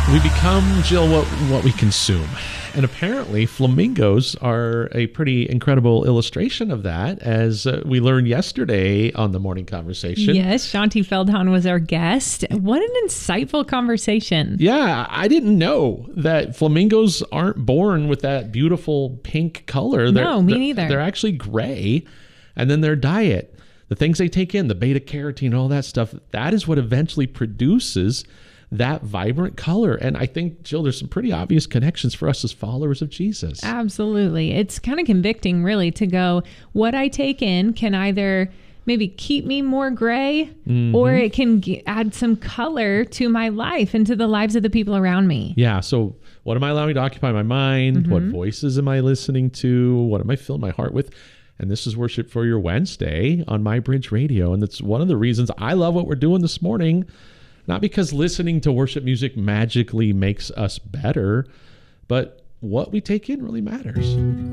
We become, Jill, what we consume. And apparently flamingos are a pretty incredible illustration of that, as we learned yesterday on the morning conversation. Yes, Shanti Feldhahn was our guest. What an insightful conversation. Yeah, I didn't know that flamingos aren't born with that beautiful pink color. No, me neither. They're actually gray. And then their diet, the things they take in, the beta carotene, all that stuff, that is what eventually produces that vibrant color. And I think, Jill, there's some pretty obvious connections for us as followers of Jesus. Absolutely. It's kind of convicting, really, to go, what I take in can either maybe keep me more gray, or it can add some color to my life and to the lives of the people around me. Yeah. So what am I allowing to occupy my mind? What voices am I listening to? What am I filling my heart with? And this is Worship for Your Wednesday on My Bridge Radio. And that's one of the reasons I love what we're doing this morning. Not because listening to worship music magically makes us better, but what we take in really matters.